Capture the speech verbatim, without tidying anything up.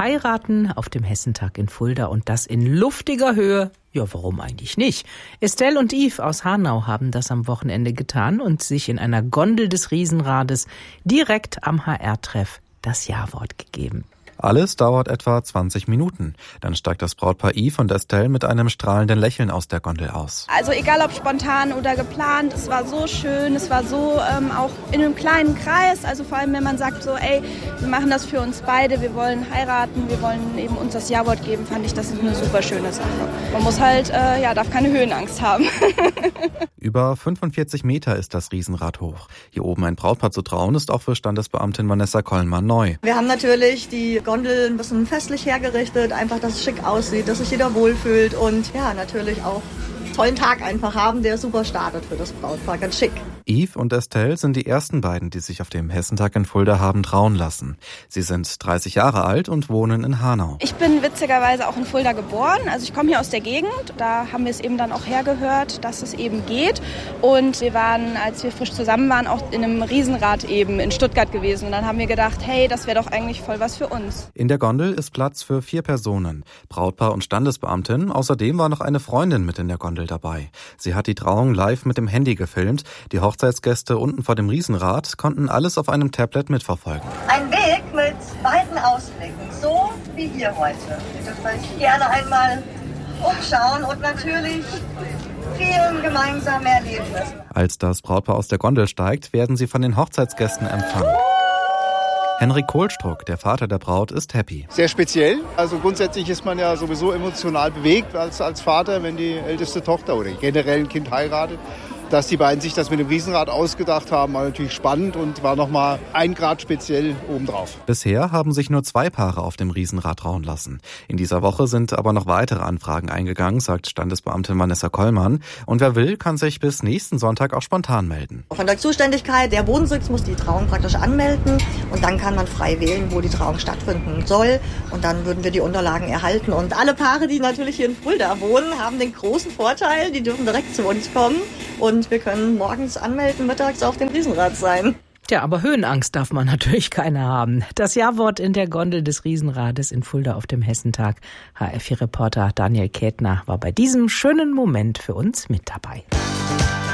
Heiraten auf dem Hessentag in Fulda und das in luftiger Höhe. Ja, warum eigentlich nicht? Estelle und Yves aus Hanau haben das am Wochenende getan und sich in einer Gondel des Riesenrades direkt am H R-Treff das Ja-Wort gegeben. Alles dauert etwa zwanzig Minuten. Dann steigt das Brautpaar Yves und Estelle mit einem strahlenden Lächeln aus der Gondel aus. Also egal ob spontan oder geplant, es war so schön, es war so ähm, auch in einem kleinen Kreis. Also vor allem, wenn man sagt so, ey, wir machen das für uns beide, wir wollen heiraten, wir wollen eben uns das Ja-Wort geben, fand ich, das ist eine super schöne Sache. Man muss halt, äh, ja, darf keine Höhenangst haben. Über fünfundvierzig Meter ist das Riesenrad hoch. Hier oben ein Brautpaar zu trauen, ist auch für Standesbeamtin Vanessa Kollmann neu. Wir haben natürlich die Gondel ein bisschen festlich hergerichtet, einfach, dass es schick aussieht, dass sich jeder wohlfühlt und ja, natürlich auch einen tollen Tag einfach haben, der super startet für das Brautpaar, ganz schick. Yves und Estelle sind die ersten beiden, die sich auf dem Hessentag in Fulda haben trauen lassen. Sie sind dreißig Jahre alt und wohnen in Hanau. Ich bin witzigerweise auch in Fulda geboren, also ich komme hier aus der Gegend. Da haben wir es eben dann auch hergehört, dass es eben geht. Und wir waren, als wir frisch zusammen waren, auch in einem Riesenrad eben in Stuttgart gewesen. Und dann haben wir gedacht, hey, das wäre doch eigentlich voll was für uns. In der Gondel ist Platz für vier Personen, Brautpaar und Standesbeamtin. Außerdem war noch eine Freundin mit in der Gondel dabei. Sie hat die Trauung live mit dem Handy gefilmt. Die Hochzeitsgäste unten vor dem Riesenrad konnten alles auf einem Tablet mitverfolgen. Ein Weg mit weiten Ausblicken, so wie hier heute. Ihr dürft euch gerne einmal umschauen und natürlich vielen gemeinsame Erlebnissen. Als das Brautpaar aus der Gondel steigt, werden sie von den Hochzeitsgästen empfangen. Henrik Kohlstruck, der Vater der Braut, ist happy. Sehr speziell. Also grundsätzlich ist man ja sowieso emotional bewegt als, als Vater, wenn die älteste Tochter oder generell ein Kind heiratet. Dass die beiden sich das mit dem Riesenrad ausgedacht haben, war natürlich spannend und war nochmal ein Grad speziell obendrauf. Bisher haben sich nur zwei Paare auf dem Riesenrad trauen lassen. In dieser Woche sind aber noch weitere Anfragen eingegangen, sagt Standesbeamtin Vanessa Kollmann. Und wer will, kann sich bis nächsten Sonntag auch spontan melden. Von der Zuständigkeit der Bodensitz muss die Trauung praktisch anmelden und dann kann man frei wählen, wo die Trauung stattfinden soll. Und dann würden wir die Unterlagen erhalten. Und alle Paare, die natürlich hier in Fulda wohnen, haben den großen Vorteil, die dürfen direkt zu uns kommen. Und wir können morgens anmelden, mittags auf dem Riesenrad sein. Tja, aber Höhenangst darf man natürlich keine haben. Das Ja-Wort in der Gondel des Riesenrades in Fulda auf dem Hessentag. H R vier Reporter Daniel Kätner war bei diesem schönen Moment für uns mit dabei.